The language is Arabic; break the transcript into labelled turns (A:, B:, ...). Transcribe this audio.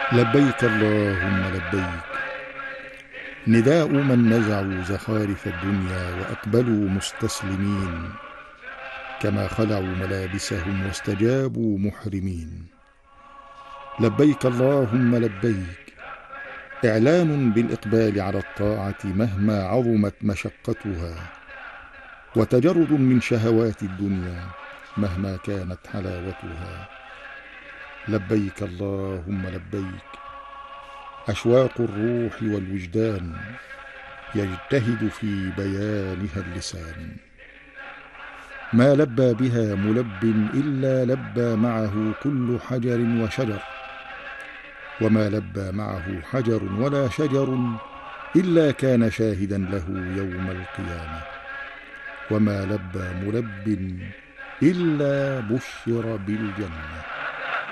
A: لبيك اللهم لبيك، نداء من نزعوا زخارف الدنيا وأقبلوا مستسلمين، كما خلعوا ملابسهم واستجابوا محرمين. لبيك اللهم لبيك، إعلان بالإقبال على الطاعة مهما عظمت مشقتها، وتجرد من شهوات الدنيا مهما كانت حلاوتها. لبيك اللهم لبيك، أشواق الروح والوجدان يجتهد في بيانها اللسان، ما لبى بها ملب إلا لبى معه كل حجر وشجر، وما لبى معه حجر ولا شجر إلا كان شاهدا له يوم القيامة، وما لبى ملب إلا بشر بالجنة.